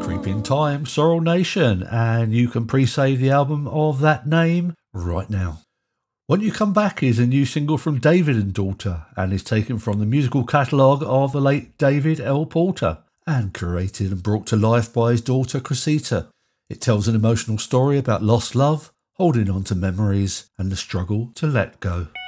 Creeping Time, Sorrel Nation, and you can pre-save the album of that name right now. Won't You Come Back is a new single from David and Daughter and is taken from the musical catalogue of the late David L. Porter and curated and brought to life by his daughter Cressida. It tells an emotional story about lost love, holding on to memories and the struggle to let go.